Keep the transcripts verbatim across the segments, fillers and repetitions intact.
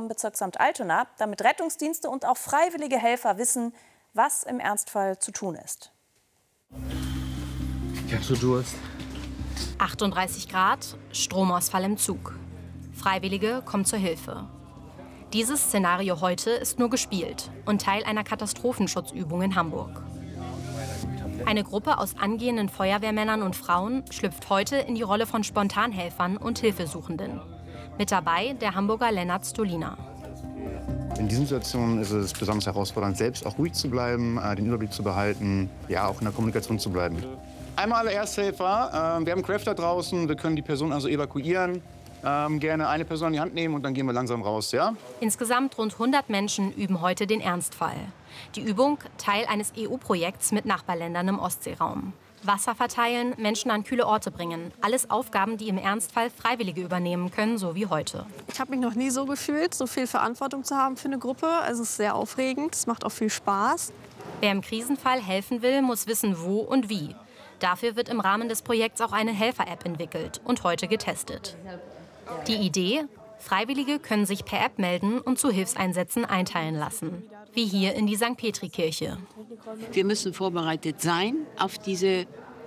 vom Bezirksamt Altona, damit Rettungsdienste und auch freiwillige Helfer wissen, was im Ernstfall zu tun ist. Ich hab so Durst. achtunddreißig Grad, Stromausfall im Zug. Freiwillige kommen zur Hilfe. Dieses Szenario heute ist nur gespielt und Teil einer Katastrophenschutzübung in Hamburg. Eine Gruppe aus angehenden Feuerwehrmännern und Frauen schlüpft heute in die Rolle von Spontanhelfern und Hilfesuchenden. Mit dabei der Hamburger Lennart Stoliner. In diesen Situationen ist es besonders herausfordernd, selbst auch ruhig zu bleiben, den Überblick zu behalten, ja, auch in der Kommunikation zu bleiben. Einmal alle Ersthelfer. Wir haben einen Crafter draußen, wir können die Person also evakuieren. Ähm, gerne eine Person an die Hand nehmen und dann gehen wir langsam raus, ja? Insgesamt rund hundert Menschen üben heute den Ernstfall. Die Übung Teil eines E U-Projekts mit Nachbarländern im Ostseeraum. Wasser verteilen, Menschen an kühle Orte bringen. Alles Aufgaben, die im Ernstfall Freiwillige übernehmen können, so wie heute. Ich habe mich noch nie so gefühlt, so viel Verantwortung zu haben für eine Gruppe. Also es ist sehr aufregend, es macht auch viel Spaß. Wer im Krisenfall helfen will, muss wissen, wo und wie. Dafür wird im Rahmen des Projekts auch eine Helfer-App entwickelt und heute getestet. Die Idee? Freiwillige können sich per App melden und zu Hilfseinsätzen einteilen lassen. Wie hier in die Sankt Petri-Kirche. Wir müssen vorbereitet sein auf diese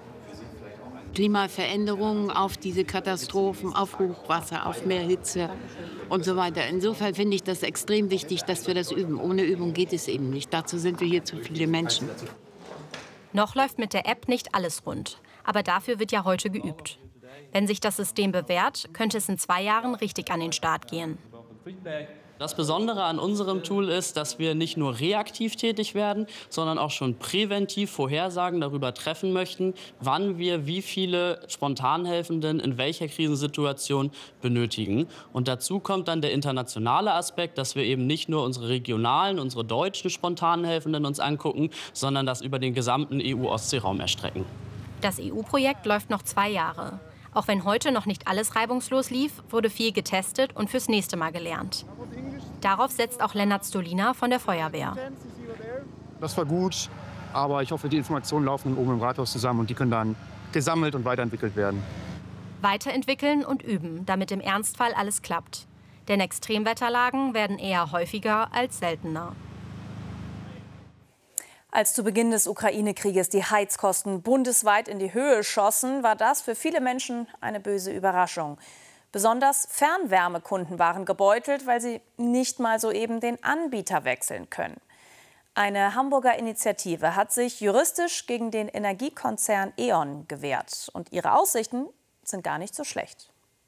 Klimaveränderungen, auf diese Katastrophen, auf Hochwasser, auf mehr Hitze und so weiter. Insofern finde ich das extrem wichtig, dass wir das üben. Ohne Übung geht es eben nicht. Dazu sind wir hier zu viele Menschen. Noch läuft mit der App nicht alles rund. Aber dafür wird ja heute geübt. Wenn sich das System bewährt, könnte es in zwei Jahren richtig an den Start gehen. Das Besondere an unserem Tool ist, dass wir nicht nur reaktiv tätig werden, sondern auch schon präventiv Vorhersagen darüber treffen möchten, wann wir wie viele Spontanhelfenden in welcher Krisensituation benötigen. Und dazu kommt dann der internationale Aspekt, dass wir eben nicht nur unsere regionalen, unsere deutschen Spontanhelfenden uns angucken, sondern das über den gesamten E U-Ostseeraum erstrecken. Das E U-Projekt läuft noch zwei Jahre. Auch wenn heute noch nicht alles reibungslos lief, wurde viel getestet und fürs nächste Mal gelernt. Darauf setzt auch Lennart Stoliner von der Feuerwehr. Das war gut, aber ich hoffe, die Informationen laufen oben im Rathaus zusammen und die können dann gesammelt und weiterentwickelt werden. Weiterentwickeln und üben, damit im Ernstfall alles klappt. Denn Extremwetterlagen werden eher häufiger als seltener. Als zu Beginn des Ukraine-Krieges die Heizkosten bundesweit in die Höhe schossen, war das für viele Menschen eine böse Überraschung. Besonders Fernwärmekunden waren gebeutelt, weil sie nicht mal soeben den Anbieter wechseln können. Eine Hamburger Initiative hat sich juristisch gegen den Energiekonzern E.ON gewehrt. Und ihre Aussichten sind gar nicht so schlecht.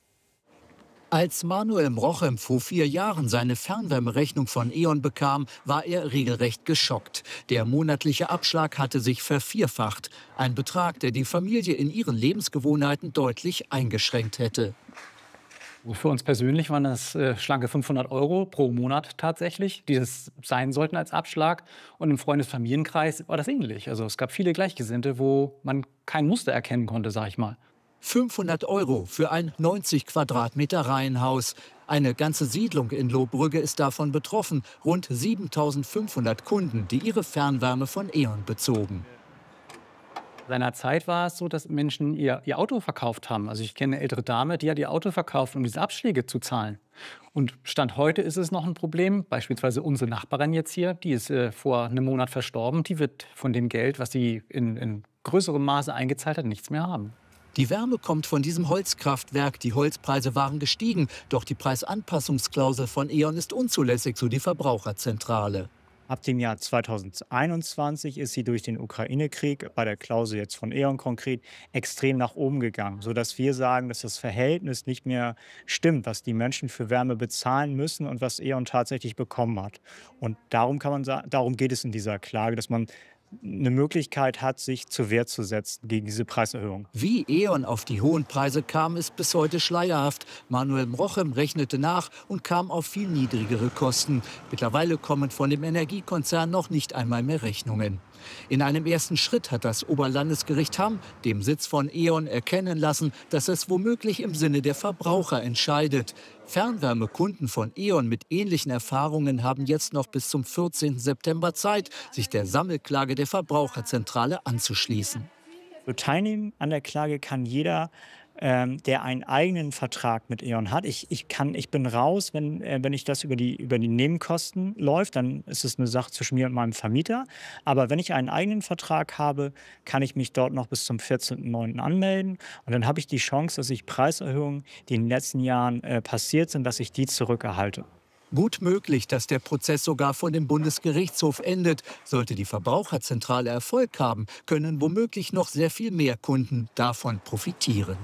Als Manuel Mrochem vor vier Jahren seine Fernwärmerechnung von E.ON bekam, war er regelrecht geschockt. Der monatliche Abschlag hatte sich vervierfacht. Ein Betrag, der die Familie in ihren Lebensgewohnheiten deutlich eingeschränkt hätte. Für uns persönlich waren das äh, schlanke fünfhundert Euro pro Monat tatsächlich, die es sein sollten als Abschlag. Und im Freundes-Familienkreis war das ähnlich. Also es gab viele Gleichgesinnte, wo man kein Muster erkennen konnte, sag ich mal. fünfhundert Euro für ein neunzig Quadratmeter Reihenhaus. Eine ganze Siedlung in Lohbrügge ist davon betroffen. Rund siebentausendfünfhundert Kunden, die ihre Fernwärme von E.ON bezogen. Seinerzeit war es so, dass Menschen ihr, ihr Auto verkauft haben. Also ich kenne eine ältere Dame, die hat ihr Auto verkauft, um diese Abschläge zu zahlen. Und Stand heute ist es noch ein Problem. Beispielsweise unsere Nachbarin jetzt hier, die ist äh, vor einem Monat verstorben. Die wird von dem Geld, was sie in, in größerem Maße eingezahlt hat, nichts mehr haben. Die Wärme kommt von diesem Holzkraftwerk. Die Holzpreise waren gestiegen. Doch die Preisanpassungsklausel von E.ON ist unzulässig, so die Verbraucherzentrale. Ab dem Jahr zweitausendeinundzwanzig ist sie durch den Ukraine-Krieg, bei der Klausel jetzt von E.ON konkret, extrem nach oben gegangen, sodass wir sagen, dass das Verhältnis nicht mehr stimmt, was die Menschen für Wärme bezahlen müssen und was E.ON tatsächlich bekommen hat. Und darum, kann man sagen, darum geht es in dieser Klage, dass man eine Möglichkeit hat, sich zur Wehr zu setzen gegen diese Preiserhöhung. Wie E.ON auf die hohen Preise kam, ist bis heute schleierhaft. Manuel Mrochem rechnete nach und kam auf viel niedrigere Kosten. Mittlerweile kommen von dem Energiekonzern noch nicht einmal mehr Rechnungen. In einem ersten Schritt hat das Oberlandesgericht Hamm, dem Sitz von E.ON, erkennen lassen, dass es womöglich im Sinne der Verbraucher entscheidet. Fernwärmekunden von E.ON mit ähnlichen Erfahrungen haben jetzt noch bis zum vierzehnten September Zeit, sich der Sammelklage der Verbraucherzentrale anzuschließen. So teilnehmen an der Klage kann jeder, ähm, der einen eigenen Vertrag mit E.ON hat. Ich, ich, kann, ich bin raus, wenn, äh, wenn ich das über die, über die Nebenkosten läuft, dann ist es eine Sache zwischen mir und meinem Vermieter. Aber wenn ich einen eigenen Vertrag habe, kann ich mich dort noch bis zum vierzehnten neunten anmelden. Und dann habe ich die Chance, dass ich Preiserhöhungen, die in den letzten Jahren äh, passiert sind, dass ich die zurückerhalte. Gut möglich, dass der Prozess sogar vor dem Bundesgerichtshof endet. Sollte die Verbraucherzentrale Erfolg haben, können womöglich noch sehr viel mehr Kunden davon profitieren.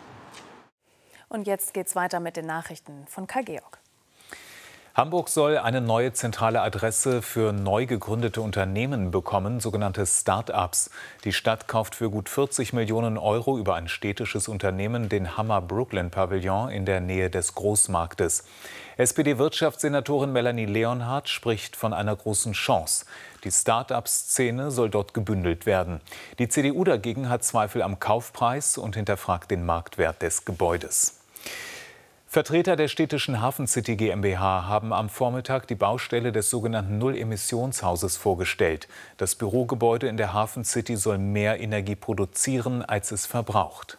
Und jetzt geht's weiter mit den Nachrichten von Kai Georg. Hamburg soll eine neue zentrale Adresse für neu gegründete Unternehmen bekommen, sogenannte Start-ups. Die Stadt kauft für gut vierzig Millionen Euro über ein städtisches Unternehmen den Hammer Brooklyn Pavillon in der Nähe des Großmarktes. S P D-Wirtschaftssenatorin Melanie Leonhardt spricht von einer großen Chance. Die Start-up-Szene soll dort gebündelt werden. Die C D U dagegen hat Zweifel am Kaufpreis und hinterfragt den Marktwert des Gebäudes. Vertreter der städtischen Hafen City GmbH haben am Vormittag die Baustelle des sogenannten Null-Emissionshauses vorgestellt. Das Bürogebäude in der Hafen City soll mehr Energie produzieren, als es verbraucht.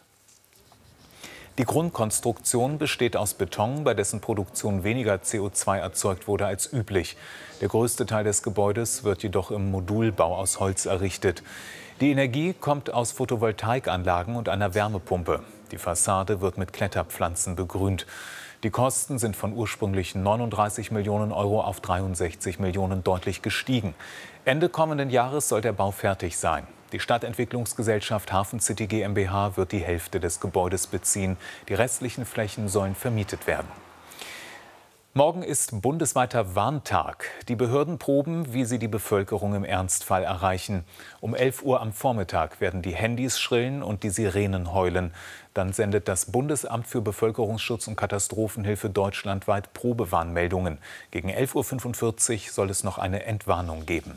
Die Grundkonstruktion besteht aus Beton, bei dessen Produktion weniger C O zwei erzeugt wurde als üblich. Der größte Teil des Gebäudes wird jedoch im Modulbau aus Holz errichtet. Die Energie kommt aus Photovoltaikanlagen und einer Wärmepumpe. Die Fassade wird mit Kletterpflanzen begrünt. Die Kosten sind von ursprünglichen neununddreißig Millionen Euro auf dreiundsechzig Millionen deutlich gestiegen. Ende kommenden Jahres soll der Bau fertig sein. Die Stadtentwicklungsgesellschaft Hafen City GmbH wird die Hälfte des Gebäudes beziehen. Die restlichen Flächen sollen vermietet werden. Morgen ist bundesweiter Warntag. Die Behörden proben, wie sie die Bevölkerung im Ernstfall erreichen. Um elf Uhr am Vormittag werden die Handys schrillen und die Sirenen heulen. Dann sendet das Bundesamt für Bevölkerungsschutz und Katastrophenhilfe deutschlandweit Probewarnmeldungen. Gegen elf Uhr fünfundvierzig soll es noch eine Entwarnung geben.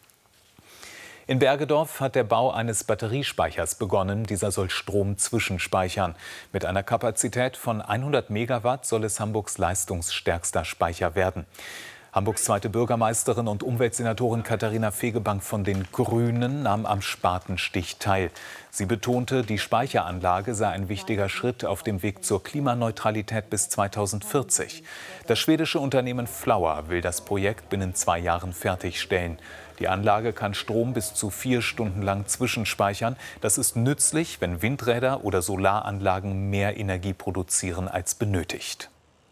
In Bergedorf hat der Bau eines Batteriespeichers begonnen. Dieser soll Strom zwischenspeichern. Mit einer Kapazität von hundert Megawatt soll es Hamburgs leistungsstärkster Speicher werden. Hamburgs zweite Bürgermeisterin und Umweltsenatorin Katharina Fegebank von den Grünen nahm am Spatenstich teil. Sie betonte, die Speicheranlage sei ein wichtiger Schritt auf dem Weg zur Klimaneutralität bis zweitausendvierzig. Das schwedische Unternehmen Flower will das Projekt binnen zwei Jahren fertigstellen. Die Anlage kann Strom bis zu vier Stunden lang zwischenspeichern. Das ist nützlich, wenn Windräder oder Solaranlagen mehr Energie produzieren als benötigt.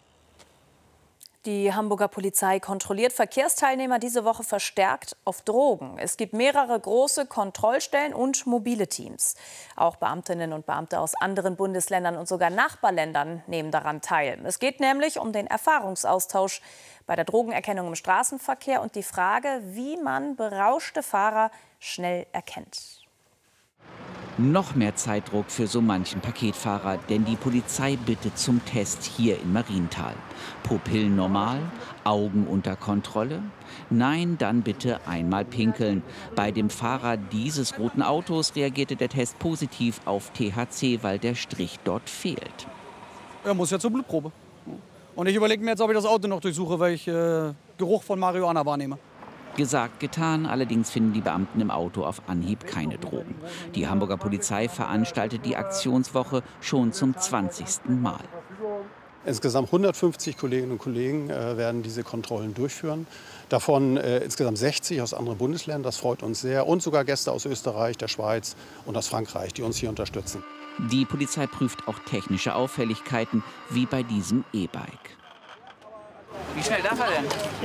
Die Hamburger Polizei kontrolliert Verkehrsteilnehmer diese Woche verstärkt auf Drogen. Es gibt mehrere große Kontrollstellen und mobile Teams. Auch Beamtinnen und Beamte aus anderen Bundesländern und sogar Nachbarländern nehmen daran teil. Es geht nämlich um den Erfahrungsaustausch bei der Drogenerkennung im Straßenverkehr und die Frage, wie man berauschte Fahrer schnell erkennt. Noch mehr Zeitdruck für so manchen Paketfahrer, denn die Polizei bittet zum Test hier in Marienthal. Pupillen normal, Augen unter Kontrolle? Nein, dann bitte einmal pinkeln. Bei dem Fahrer dieses roten Autos reagierte der Test positiv auf T H C, weil der Strich dort fehlt. Er muss ja zur Blutprobe. Und ich überlege mir jetzt, ob ich das Auto noch durchsuche, weil ich äh, Geruch von Marihuana wahrnehme. Gesagt, getan. Allerdings finden die Beamten im Auto auf Anhieb keine Drogen. Die Hamburger Polizei veranstaltet die Aktionswoche schon zum zwanzigsten Mal. Insgesamt hundertfünfzig Kolleginnen und Kollegen äh, werden diese Kontrollen durchführen. Davon äh, insgesamt sechzig aus anderen Bundesländern. Das freut uns sehr. Und sogar Gäste aus Österreich, der Schweiz und aus Frankreich, die uns hier unterstützen. Die Polizei prüft auch technische Auffälligkeiten, wie bei diesem E-Bike. Wie schnell darf er denn?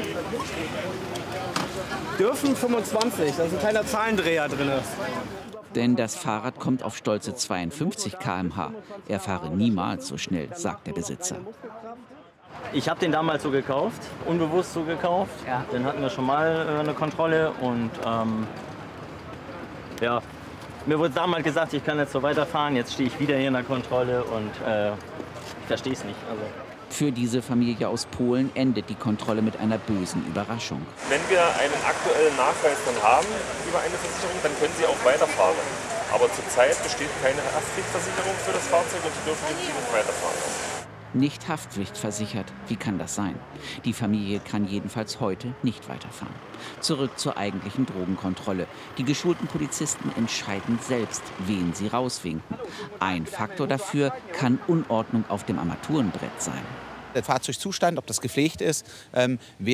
Dürfen fünfundzwanzig, da ist ein kleiner Zahlendreher drin. Denn das Fahrrad kommt auf stolze zweiundfünfzig Kilometer pro Stunde. Er fahre niemals so schnell, sagt der Besitzer. Ich habe den damals so gekauft, unbewusst so gekauft. Ja. Dann hatten wir schon mal äh, eine Kontrolle und ähm, ja, mir wurde damals gesagt, ich kann jetzt so weiterfahren. Jetzt stehe ich wieder hier in der Kontrolle und äh, ich verstehe es nicht. Also. Für diese Familie aus Polen endet die Kontrolle mit einer bösen Überraschung. Wenn wir einen aktuellen Nachweis dann haben über eine Versicherung, dann können Sie auch weiterfahren. Aber zurzeit besteht keine Haftpflichtversicherung für das Fahrzeug und Sie dürfen nicht weiterfahren. Nicht haftpflichtversichert. Wie kann das sein? Die Familie kann jedenfalls heute nicht weiterfahren. Zurück zur eigentlichen Drogenkontrolle. Die geschulten Polizisten entscheiden selbst, wen sie rauswinken. Ein Faktor dafür kann Unordnung auf dem Armaturenbrett sein. Der Fahrzeugzustand, ob das gepflegt ist, ähm,